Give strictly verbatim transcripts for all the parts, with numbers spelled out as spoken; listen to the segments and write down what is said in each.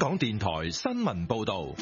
港電台新聞報道。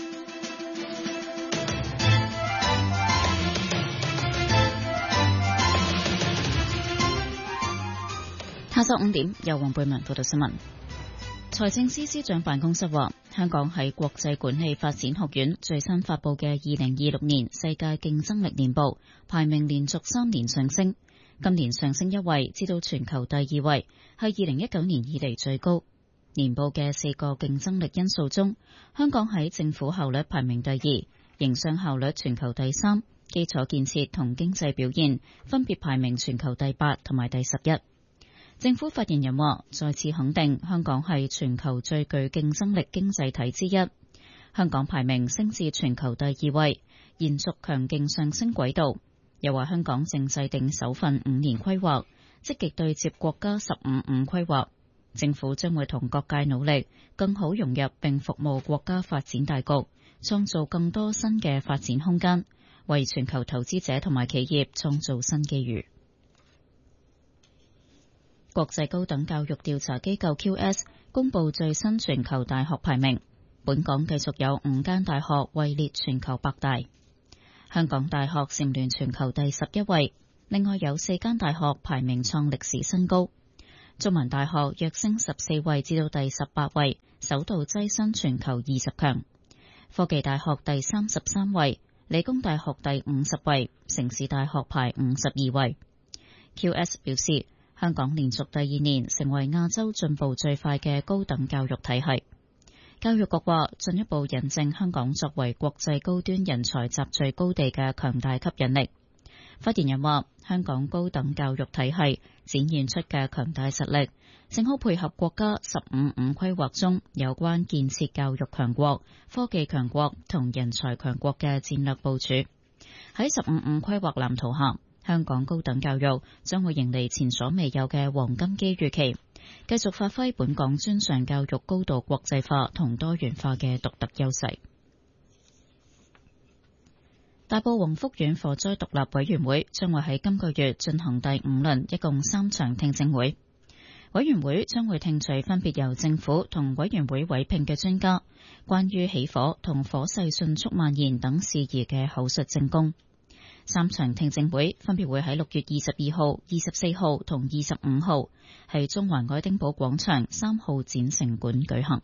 下晝五點，由黃貝文報道新聞。財政司司長辦公室話，香港喺國際管理發展學院最新發佈嘅二零二六年世界競爭力年報，排名連續三年上升，今年上升一位，至到全球第二位，係二零一九年以嚟最高。年報嘅四個競爭力因素中，香港喺政府效率排名第二，營商效率全球第三，基礎建設同經濟表現分別排名全球第八同埋第十一。政府發言人話，再次肯定香港係全球最具競爭力經濟體之一，香港排名升至全球第二位，延續強勁上升軌道。又話香港正制定首份五年規劃，積極對接國家十五五規劃，政府將會同各界努力，更好融入並服務國家發展大局，創造更多新嘅發展空間，為全球投資者同埋企業創造新機遇。國際高等教育調查機構 Q S 公布最新全球大學排名，本港繼續有五間大學位列全球百大，香港大學蟬聯全球第十一位，另外有四間大學排名創歷史新高，中文大學躍升十四位至到第十八位，首度躋身全球二十強，科技大學第三十三位，理工大學第五十位，城市大學排五十二位。Q S 表示，香港連續第二年成為亞洲進步最快嘅高等教育體系。教育局話，進一步印證香港作為國際高端人才集聚高地嘅強大吸引力。發言人話，香港高等教育體系展現出嘅強大實力，正好配合國家十五五規劃中有關建設教育強國、科技強國同人才強國嘅戰略部署。喺十五五規劃藍圖下，香港高等教育將會迎嚟前所未有嘅黃金機遇期，繼續發揮本港專上教育高度國際化同多元化嘅獨特優勢。大埔宏福苑火災獨立委員會將會喺今個月進行第五輪，一共三場聽證會。委員會將會聽取分別由政府同委員會委聘嘅專家關於起火同火勢迅速蔓延等事宜嘅口述證供。三場聽證會分別會喺六月二十二號、二十四號同二十五號喺中環愛丁堡廣場三號展城館舉行。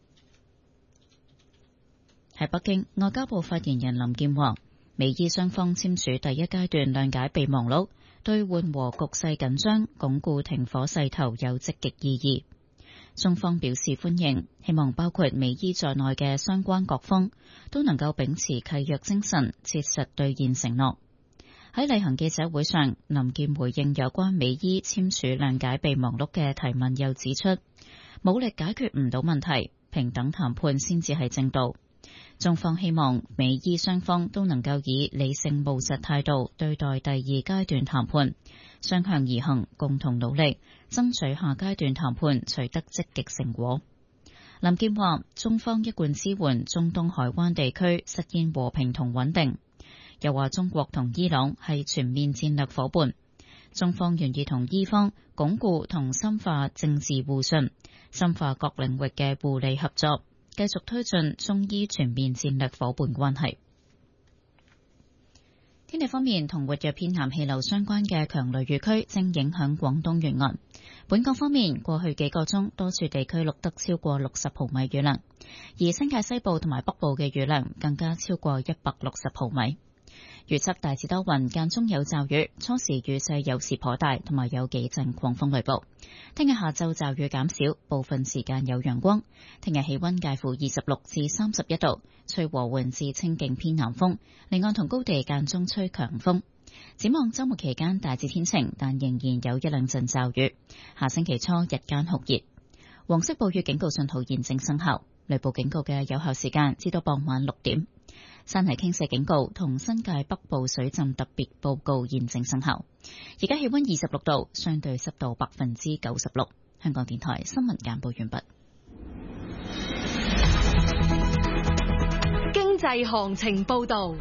喺北京，外交部發言人林健話，美伊雙方簽署第一階段諒解備忘錄，對緩和局勢緊張、鞏固停火勢頭有積極意義。中方表示歡迎，希望包括美伊在內嘅相關各方都能夠秉持契約精神，切實兌現承諾。喺例行記者會上，林健回應有關美伊簽署諒解備忘錄嘅提問，又指出武力解決唔到問題，平等談判先至係正道。中方希望美伊雙方都能夠以理性務實態度對待第二階段談判，雙向而行，共同努力，爭取下階段談判取得積極成果。林健話，中方一貫支援中東海灣地區實現和平同穩定。又話中國同伊朗係全面戰略夥伴，中方願意同伊方鞏固同深化政治互信，深化各領域嘅互利合作，繼續推進中伊全面戰略夥伴關係。天氣方面，同活躍偏南氣流相關嘅強雷雨區正影響廣東沿岸。本港方面，過去幾個鐘多處地區錄得超過六十毫米雨量，而新界西部同埋北部嘅雨量更加超過一百六十毫米。預測大致多雲，間中有驟雨，初時雨勢有時頗大，同埋有幾陣狂風雷暴。聽日下晝驟雨減少，部分時間有陽光。聽日氣溫介乎二十六至三十一度，吹和緩至清勁偏南風，離岸同高地間中吹強風。展望周末期間大致天晴，但仍然有一兩陣驟雨。下星期初日間酷熱。黃色暴雨警告信號現正生效，雷暴警告嘅有效時間至到傍晚六點。山泥傾瀉警告同新界北部水浸特別報告現正生效。而家氣溫二十六度，相對濕度百分之九十六。香港電台新聞簡報完畢。 經濟行情報道。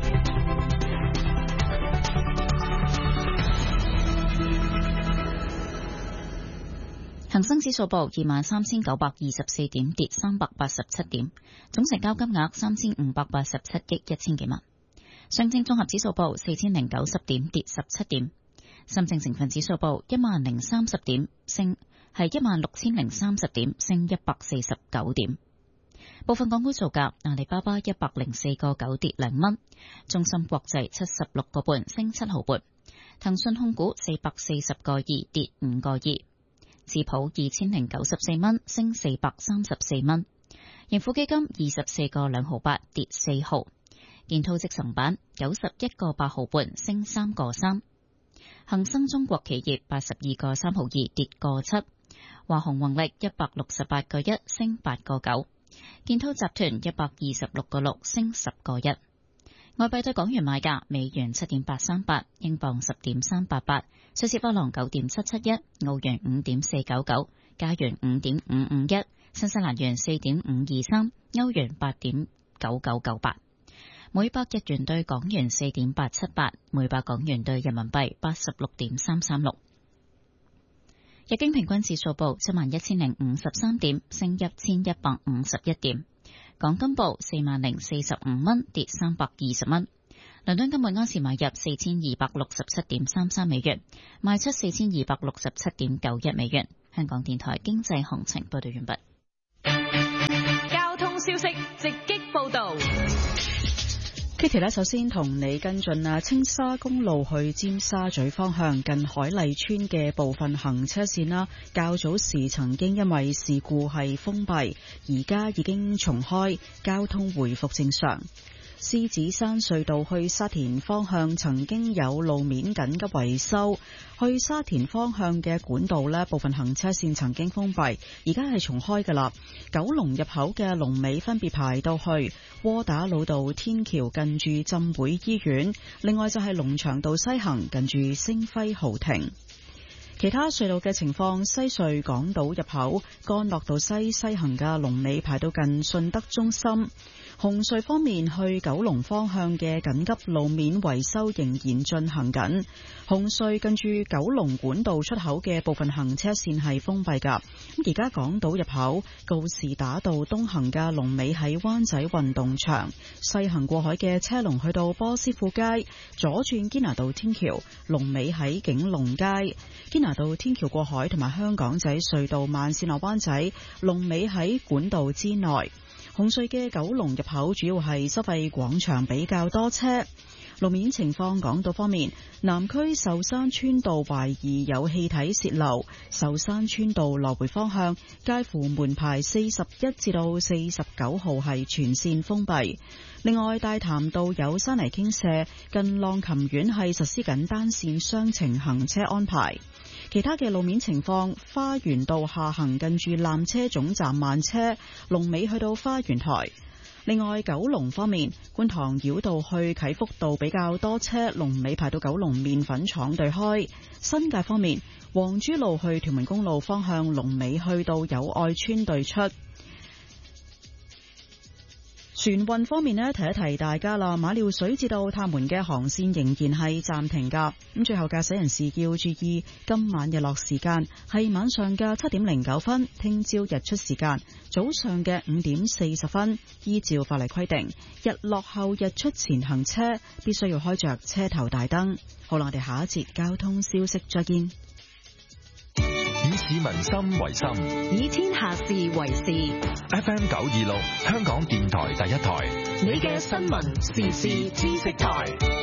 恒恒生指數報二萬三千九百二十四點，跌三百八十七點，總成交金額三千五百八十七億一千幾萬。上證綜合指數報四千零九十點，跌十七點。深證成分指數報一萬零三十點，升係一萬六千零三十點，升一百四十九點。部分港股造價：阿里巴巴一百零四個九跌兩蚊，中芯國際七十六個半升七毫半，騰訊控股四百四十個二跌五個二，智普二千零九十四蚊升四百三十四蚊，盈富基金二十四個兩毫八跌四毫，建滔積層板九十一個八毫半升三個三。恒生中國企業八十二個三毫二跌個七，華虹宏力一百六十八個一升八個九，建滔集團一百二十六個六升十個一。外幣對港元買價：美元七點八三八，英鎊十點三八八，瑞士法郎九點七七一，澳元五點四九九，加元五點五五一，新西蘭元四點五二三，歐元八點九九九八。每百日元對港元四點八七八，每百港元對人民幣八十六點三三六。日經平均指數報七萬一千零五十三點，升一千一百五十一點。港金報四萬零四十五蚊，跌三百二十蚊。倫敦金每盎司買入四千二百六十七點三三美元，賣出四千二百六十七點九一美元。香港電台經濟行情報道完畢。 交通消息直擊報道。 Kitty 咧，首先同你跟進啊，青沙公路去尖沙咀方向近海麗村嘅部分行車線啦，較早時曾經因為事故係封閉，而家已經重開，交通回復正常。獅子山隧道去沙田方向曾經有路面緊急維修，去沙田方向嘅管道呢部分行車線曾經封閉，而家係重開㗎喇。九龍入口嘅龍尾分別排到去窩打老道天橋近住浸會醫院，另外就係龍翔道西行近住星輝豪庭。其他隧道嘅情況，西隧港島入口干諾道西西行嘅龍尾排到近順德中心。紅隧方面，去九龍方向嘅緊急路面維修仍然進行緊。紅隧近住九龍管道出口嘅部分行車線係封閉㗎。咁而家港島入口告士打道東行嘅龍尾喺灣仔運動場，西行過海嘅車龍去到波斯富街，左轉堅拿道天橋龍尾喺景隆街。堅拿道天橋過海同埋香港仔隧道慢線落灣仔龍尾喺管道之內。紅隧嘅九龍入口主要係收費廣場比較多車。路面情況，港島方面，南區壽山村道懷疑有氣體泄漏，壽山村道來回方向介乎門牌四十一至到四十九號係全線封閉。另外，大潭道有山泥傾瀉，近浪琴苑係實施緊單線雙程行車安排。其他嘅路面情況，花園道下行近住纜車總站慢車，龍尾去到花園台。另外，九龍方面，觀塘繞道去啟福道比較多車，龍尾排到九龍麵粉廠對開。新界方面，黃珠路去屯門公路方向龍尾去到友愛村對出。船運方面呢，提一提大家啦，馬料水至到塔門嘅航線仍然係暫停噶。咁最後駕駛人士要注意，今晚日落時間係晚上嘅七點零九分，聽朝日出時間早上嘅五點四十分。依照法例規定，日落後日出前行車必須要開着車頭大燈。好啦，我哋下一節交通消息再見。 以市民心為心， 以天下事為事。 F M 九二六，香港電台第一台， 你嘅新聞時事知識台。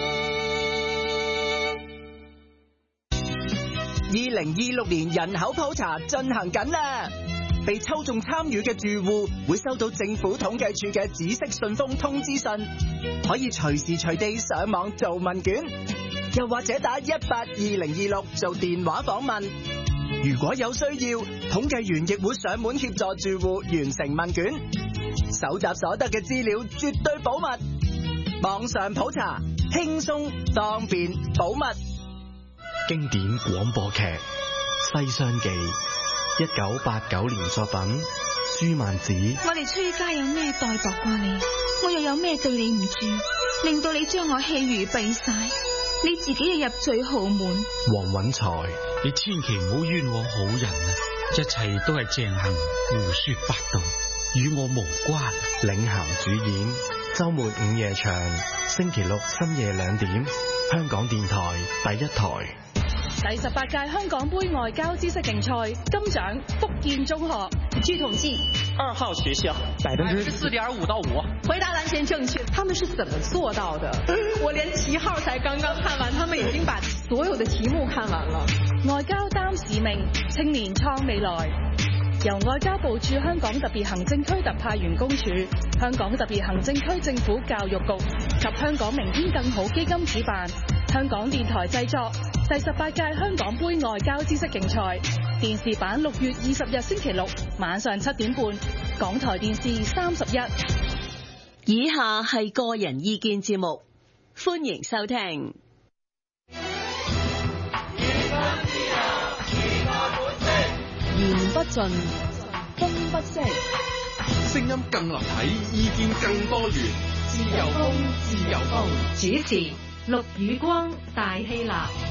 二零二六年人口普查進行緊啦，被抽中參與嘅住戶會收到政府統計處嘅紫色信封通知信，可以隨時隨地上網做問卷，又或者打一八二零二六做電話訪問。如果有需要，統計員亦會上門協助住戶完成問卷，搜集所得嘅資料絕對保密。網上普查，輕鬆方便保密。 經典廣播劇《西廂記》，一九八九年作品，舒曼子。 我哋出家有咩待薄過你？我又有咩對你唔住，令到你將我棄如敝屣？你自己又入贅豪門。 黃允才， 你千祈唔好冤枉好人啊！ 一切都係鄭恒胡說八道，與我無關。 領銜主演，周末午夜場，星期六深夜兩點，香港電台第一台。 第十八屆香港杯外交知識競賽金獎福建中學。 據統計， 二號學校百分之四點五到五。 回答完全正確，他們是怎麼做到的？我連七號才剛剛看完，他們已經把所有的題目看完了。 外交擔使命，青年創未來。由外交部駐香港特別行政區特派員公署、香港特別行政區政府教育局及香港明天更好基金主辦，香港電台製作第十八屆香港杯外交知識競賽電視版，六月二十日星期六晚上七點半，港台電視三十一。 以下係個人意見節目，歡迎收聽。 言不盡，風不息， 聲音更立體，意見更多元。自由風，自由風。 主持陸宇光、大希臘。